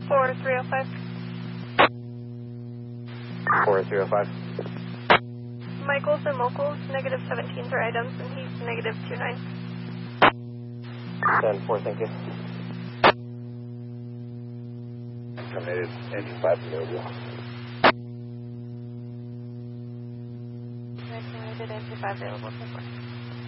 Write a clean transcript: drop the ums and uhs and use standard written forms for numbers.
4305. 4305. Michaels and locals, negative 17 for items, and he's negative 29. 10-4, thank you. Terminated, engine 5 available. Terminated, engine 5 available, 10-4.